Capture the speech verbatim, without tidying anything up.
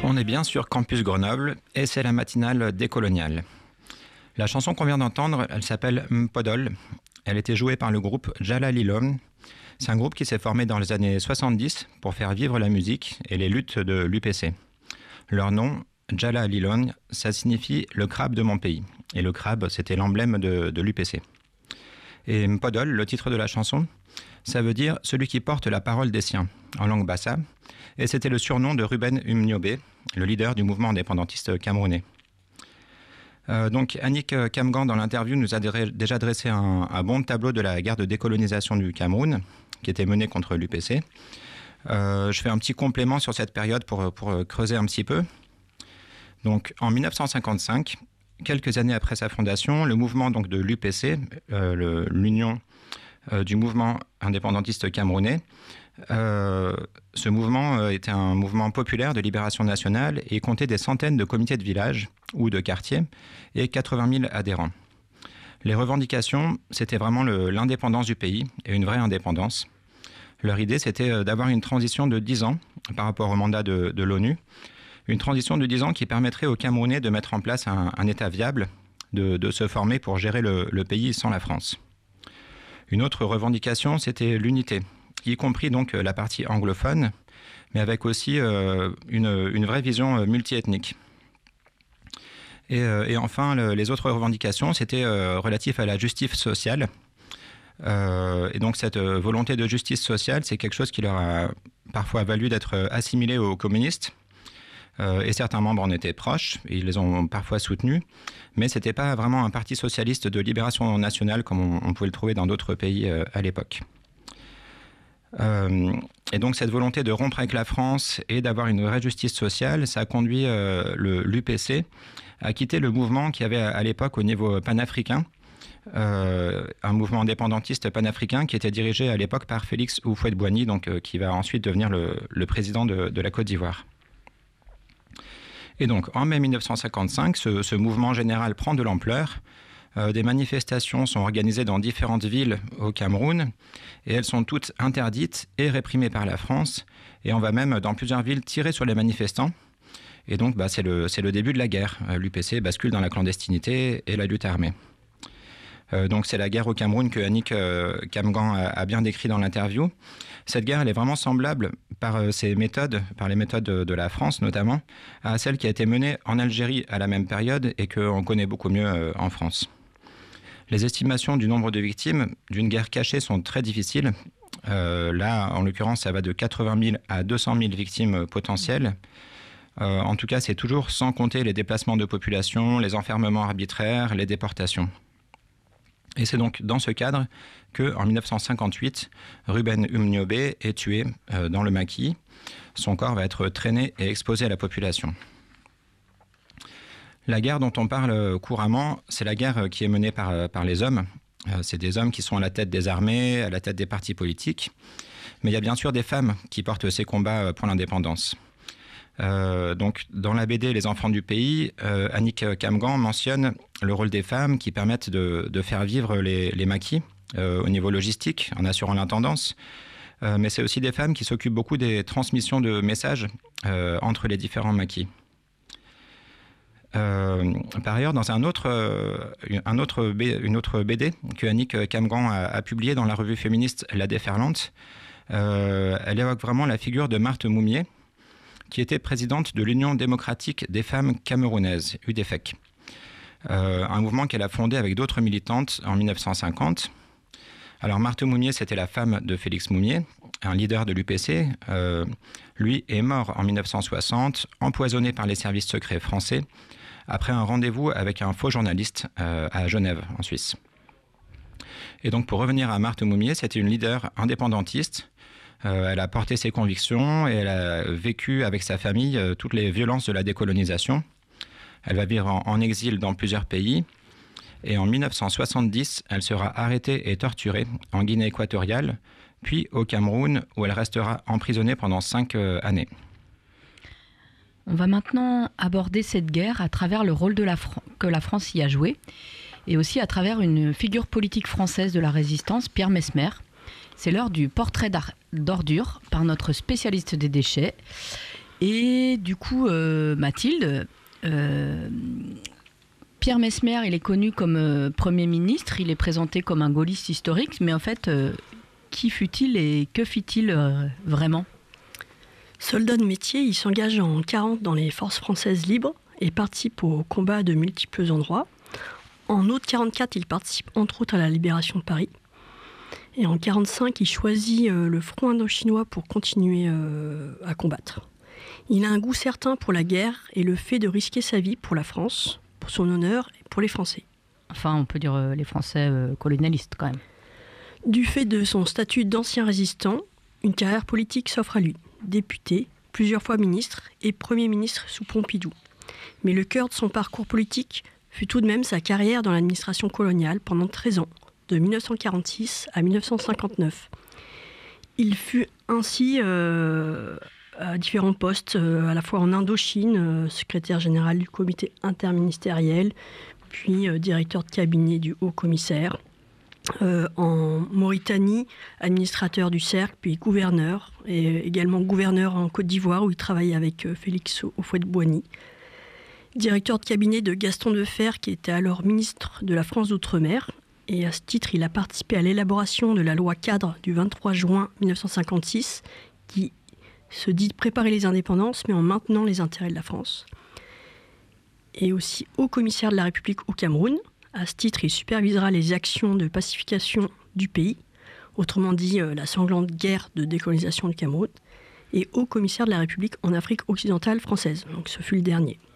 On est bien sur Campus Grenoble et c'est la matinale décoloniale. La chanson qu'on vient d'entendre, elle s'appelle Mpodol. Elle était jouée par le groupe Djala Lilom. C'est un groupe qui s'est formé dans les années soixante-dix pour faire vivre la musique et les luttes de l'U P C. Leur nom, Djala Lilom, ça signifie le crabe de mon pays. Et le crabe, c'était l'emblème de, de l'U P C. Et Mpodol, le titre de la chanson, ça veut dire celui qui porte la parole des siens, en langue bassa. Et c'était le surnom de Ruben Umniobé, le leader du mouvement indépendantiste camerounais. Euh, donc Annick Kamgan, dans l'interview, nous a déjà dressé un, un bon tableau de la guerre de décolonisation du Cameroun, qui était menée contre l'U P C. Euh, je fais un petit complément sur cette période pour, pour creuser un petit peu. Donc en mille neuf cent cinquante-cinq, quelques années après sa fondation, le mouvement donc, de l'U P C, euh, le, l'Union euh, du mouvement indépendantiste camerounais, Euh, ce mouvement euh, était un mouvement populaire de libération nationale et comptait des centaines de comités de village ou de quartiers et quatre-vingt mille adhérents. Les revendications, c'était vraiment le, l'indépendance du pays et une vraie indépendance. Leur idée, c'était d'avoir une transition de dix ans par rapport au mandat de, de l'ONU, une transition de dix ans qui permettrait aux Camerounais de mettre en place un, un État viable, de, de se former pour gérer le, le pays sans la France. Une autre revendication, c'était l'unité, y compris donc la partie anglophone, mais avec aussi euh, une, une vraie vision multiethnique. Et, euh, et enfin, le, les autres revendications, c'était euh, relatif à la justice sociale. Euh, et donc cette euh, volonté de justice sociale, c'est quelque chose qui leur a parfois valu d'être assimilés aux communistes. Euh, et certains membres en étaient proches, et ils les ont parfois soutenus, mais ce n'était pas vraiment un parti socialiste de libération nationale comme on, on pouvait le trouver dans d'autres pays euh, à l'époque. Euh, et donc cette volonté de rompre avec la France et d'avoir une vraie justice sociale, ça a conduit euh, le, l'U P C à quitter le mouvement qu'il y avait à, à l'époque au niveau panafricain, euh, un mouvement indépendantiste panafricain qui était dirigé à l'époque par Félix Houphouët-Boigny, donc, euh, qui va ensuite devenir le, le président de, de la Côte d'Ivoire. Et donc en mai mille neuf cent cinquante-cinq, ce, ce mouvement général prend de l'ampleur. Euh, des manifestations sont organisées dans différentes villes au Cameroun et elles sont toutes interdites et réprimées par la France. Et on va même, dans plusieurs villes, tirer sur les manifestants. Et donc, bah, c'est, le, c'est le début de la guerre. Euh, L'U P C bascule dans la clandestinité et la lutte armée. Euh, donc, c'est la guerre au Cameroun que Annick euh, Kamgan a, a bien décrit dans l'interview. Cette guerre, elle est vraiment semblable par euh, ses méthodes, par les méthodes de, de la France notamment, à celle qui a été menée en Algérie à la même période et qu'on connaît beaucoup mieux euh, en France. Les estimations du nombre de victimes d'une guerre cachée sont très difficiles. Euh, là, en l'occurrence, ça va de quatre-vingt mille à deux cent mille victimes potentielles. Euh, en tout cas, c'est toujours sans compter les déplacements de population, les enfermements arbitraires, les déportations. Et c'est donc dans ce cadre qu'en mille neuf cent cinquante-huit, Ruben Umniobé est tué euh, dans le maquis. Son corps va être traîné et exposé à la population. La guerre dont on parle couramment, c'est la guerre qui est menée par, par les hommes. C'est des hommes qui sont à la tête des armées, à la tête des partis politiques. Mais il y a bien sûr des femmes qui portent ces combats pour l'indépendance. Euh, donc, dans la B D Les enfants du pays, euh, Annick Kamgan mentionne le rôle des femmes qui permettent de, de faire vivre les, les maquis euh, au niveau logistique, en assurant l'intendance. Euh, mais c'est aussi des femmes qui s'occupent beaucoup des transmissions de messages euh, entre les différents maquis. Euh, par ailleurs, dans un autre, euh, un autre B, une autre B D que Annick Kamgan a, a publiée dans la revue féministe La Déferlante, euh, elle évoque vraiment la figure de Marthe Moumié, qui était présidente de l'Union démocratique des femmes camerounaises, U D F E C, euh, un mouvement qu'elle a fondé avec d'autres militantes en mille neuf cent cinquante. Alors Marthe Moumié, c'était la femme de Félix Moumié, un leader de l'U P C. Euh, lui est mort en mille neuf cent soixante, empoisonné par les services secrets français, après un rendez-vous avec un faux journaliste euh, à Genève, en Suisse. Et donc, pour revenir à Marthe Moumié, c'était une leader indépendantiste. Euh, elle a porté ses convictions et elle a vécu avec sa famille euh, toutes les violences de la décolonisation. Elle va vivre en, en exil dans plusieurs pays. Et en mille neuf cent soixante-dix, elle sera arrêtée et torturée en Guinée équatoriale, puis au Cameroun, où elle restera emprisonnée pendant cinq euh, années. On va maintenant aborder cette guerre à travers le rôle de la Fran- que la France y a joué, et aussi à travers une figure politique française de la résistance, Pierre Messmer. C'est l'heure du portrait d'ordure par notre spécialiste des déchets. Et du coup, euh, Mathilde, euh, Pierre Messmer, il est connu comme euh, Premier ministre, il est présenté comme un gaulliste historique, mais en fait, euh, qui fut-il et que fit-il euh, vraiment ? Soldat de métier, il s'engage en quarante dans les forces françaises libres et participe aux combats de multiples endroits. En août quarante-quatre, il participe entre autres à la libération de Paris. Et en quarante-cinq, il choisit euh, le front indo-chinois pour continuer euh, à combattre. Il a un goût certain pour la guerre et le fait de risquer sa vie pour la France, pour son honneur et pour les Français. Enfin, on peut dire euh, les Français euh, colonialistes quand même. Du fait de son statut d'ancien résistant, une carrière politique s'offre à lui. Député, plusieurs fois ministre et Premier ministre sous Pompidou. Mais le cœur de son parcours politique fut tout de même sa carrière dans l'administration coloniale pendant treize ans, de mille neuf cent quarante-six à mille neuf cent cinquante-neuf. Il fut ainsi euh, à différents postes, euh, à la fois en Indochine, euh, secrétaire général du comité interministériel, puis euh, directeur de cabinet du haut-commissaire. Euh, en Mauritanie, administrateur du cercle, puis gouverneur, et également gouverneur en Côte d'Ivoire, où il travaille avec euh, Félix Houphouët-Boigny. Directeur de cabinet de Gaston Defferre, qui était alors ministre de la France d'Outre-mer. Et à ce titre, il a participé à l'élaboration de la loi cadre du vingt-trois juin mille neuf cent cinquante-six, qui se dit préparer les indépendances, mais en maintenant les intérêts de la France. Et aussi haut commissaire de la République au Cameroun. À ce titre, il supervisera les actions de pacification du pays, autrement dit euh, la sanglante guerre de décolonisation du Cameroun, et haut commissaire de la République en Afrique occidentale française. Donc ce fut le dernier.